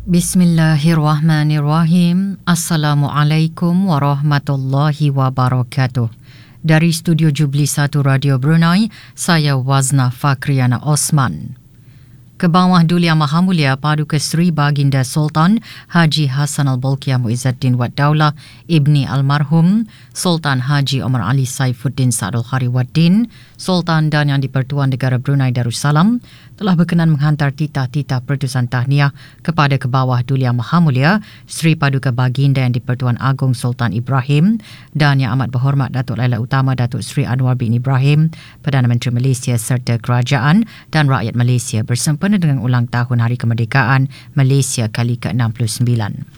Bismillahirrahmanirrahim. Assalamualaikum warahmatullahi wabarakatuh. Dari Studio Jubli 1 Radio Brunei, saya Wazna Fakriana Osman. Kebawah Duli Yang Maha Mulia Paduka Seri Baginda Sultan Haji Hassan Al-Bolkiah Muizzuddin Wad Daulah Ibni Almarhum Sultan Haji Omar Ali Saifuddin Sa'adul Khari Waddin, Sultan dan Yang di-Pertuan Negara Brunei Darussalam telah berkenan menghantar titah-titah pertusan tahniah kepada Kebawah Duli Yang Maha Mulia Seri Paduka Baginda Yang di-Pertuan Agong Sultan Ibrahim dan Yang Amat Berhormat Datuk Laila Utama Datuk Seri Anwar bin Ibrahim, Perdana Menteri Malaysia serta kerajaan dan rakyat Malaysia bersempena dengan ulang tahun Hari Kemerdekaan Malaysia kali ke-69.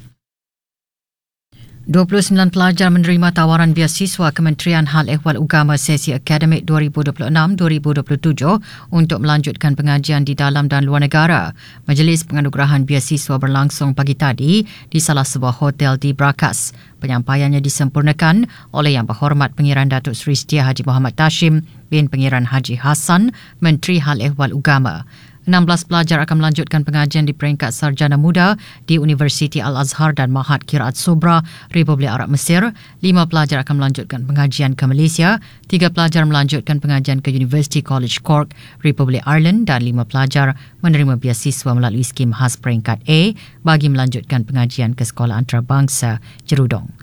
29 pelajar menerima tawaran beasiswa Kementerian Hal Ehwal Ugama sesi akademik 2026-2027 untuk melanjutkan pengajian di dalam dan luar negara. Majlis penganugerahan beasiswa berlangsung pagi tadi di salah sebuah hotel di Brakas. Penyampaiannya disempurnakan oleh Yang Berhormat Pengiran Datuk Seri Setia Haji Muhammad Tashim bin Pengiran Haji Hassan, Menteri Hal Ehwal Ugama. 16 pelajar akan melanjutkan pengajian di peringkat sarjana muda di Universiti Al-Azhar dan Mahat Qiraat Sobra, Republik Arab Mesir. 5 pelajar akan melanjutkan pengajian ke Malaysia, 3 pelajar melanjutkan pengajian ke University College Cork, Republik Ireland dan 5 pelajar menerima beasiswa melalui skim khas peringkat A bagi melanjutkan pengajian ke Sekolah Antarabangsa Jerudong.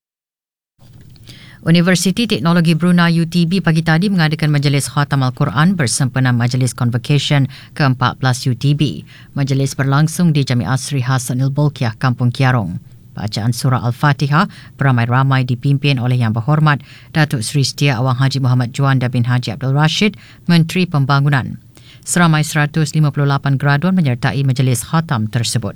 Universiti Teknologi Brunei UTB pagi tadi mengadakan majlis khatam Al-Quran bersempena Majlis Convocation ke-14 UTB. Majlis berlangsung di Jami'ah Sri Hassan Al-Bolkiah, Kampung Kiarong. Bacaan surah Al-Fatihah beramai-ramai dipimpin oleh Yang Berhormat Datuk Seri Setia Awang Haji Muhammad Juanda bin Haji Abdul Rashid, Menteri Pembangunan. Seramai 158 graduan menyertai majlis khatam tersebut.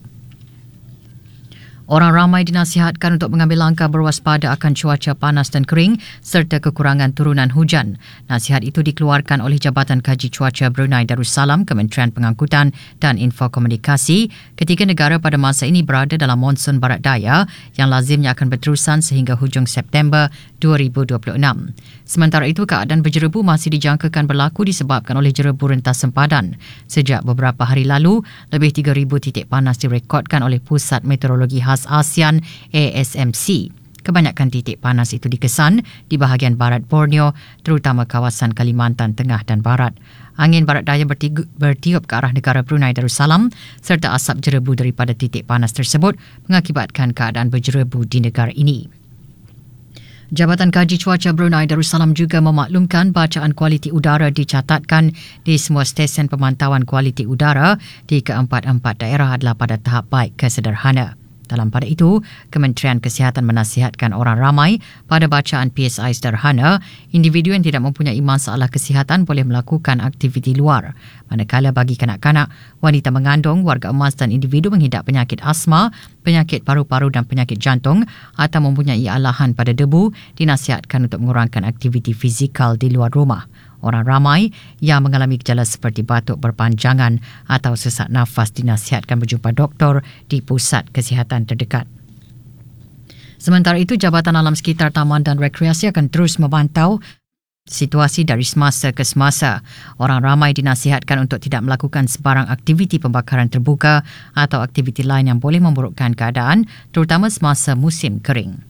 Orang ramai dinasihatkan untuk mengambil langkah berwaspada akan cuaca panas dan kering serta kekurangan turunan hujan. Nasihat itu dikeluarkan oleh Jabatan Kaji Cuaca Brunei Darussalam, Kementerian Pengangkutan dan Infokomunikasi ketika negara pada masa ini berada dalam monsun barat daya yang lazimnya akan berterusan sehingga hujung September 2026. Sementara itu, keadaan berjerebu masih dijangkakan berlaku disebabkan oleh jerebu rentas sempadan. Sejak beberapa hari lalu, lebih 3,000 titik panas direkodkan oleh Pusat Meteorologi Khas ASEAN ASMC. Kebanyakan titik panas itu dikesan di bahagian barat Borneo, terutama kawasan Kalimantan Tengah dan Barat. Angin barat daya bertiup ke arah negara Brunei Darussalam serta asap jerebu daripada titik panas tersebut mengakibatkan keadaan berjerebu di negara ini. Jabatan Kaji Cuaca Brunei Darussalam juga memaklumkan bacaan kualiti udara dicatatkan di semua stesen pemantauan kualiti udara di ke-44 daerah adalah pada tahap baik ke sederhana. Dalam pada itu, Kementerian Kesihatan menasihatkan orang ramai pada bacaan PSI sederhana, individu yang tidak mempunyai masalah kesihatan boleh melakukan aktiviti luar. Manakala bagi kanak-kanak, wanita mengandung, warga emas dan individu mengidap penyakit asma, penyakit paru-paru dan penyakit jantung atau mempunyai alahan pada debu, dinasihatkan untuk mengurangkan aktiviti fizikal di luar rumah. Orang ramai yang mengalami gejala seperti batuk berpanjangan atau sesak nafas dinasihatkan berjumpa doktor di pusat kesihatan terdekat. Sementara itu, Jabatan Alam Sekitar, Taman dan Rekreasi akan terus memantau situasi dari semasa ke semasa. Orang ramai dinasihatkan untuk tidak melakukan sebarang aktiviti pembakaran terbuka atau aktiviti lain yang boleh memburukkan keadaan, terutama semasa musim kering.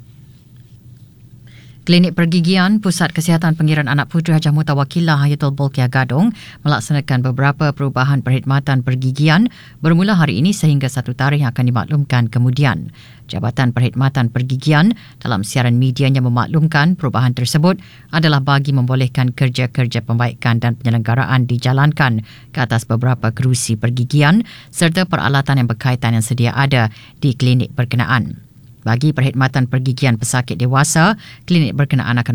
Klinik Pergigian Pusat Kesihatan Pengiran Anak Puteri Hajah Mutawakilah Hayatul Bolkiah Gadong melaksanakan beberapa perubahan perkhidmatan pergigian bermula hari ini sehingga satu tarikh yang akan dimaklumkan kemudian. Jabatan Perkhidmatan Pergigian dalam siaran medianya memaklumkan perubahan tersebut adalah bagi membolehkan kerja-kerja pembaikan dan penyelenggaraan dijalankan ke atas beberapa kerusi pergigian serta peralatan yang berkaitan yang sedia ada di klinik berkenaan. Bagi perkhidmatan pergigian pesakit dewasa, klinik berkenaan akan